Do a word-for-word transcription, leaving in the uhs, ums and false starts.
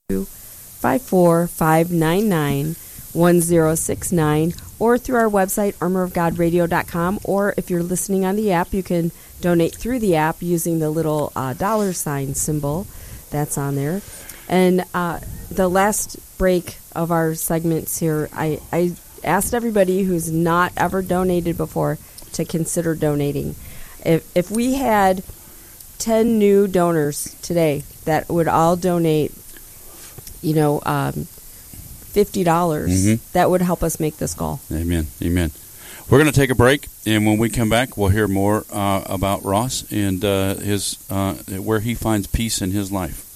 five four five nine nine one zero six nine or through our website, armor of god radio dot com, or if you're listening on the app, you can donate through the app using the little uh, dollar sign symbol that's on there. And uh, the last break of our segments here, I, I asked everybody who's not ever donated before to consider donating. If if we had ten new donors today that would all donate, you know, um, fifty dollars, mm-hmm. that would help us make this goal. Amen. Amen. We're going to take a break, and when we come back, we'll hear more uh, about Ross and uh, his uh, where he finds peace in his life.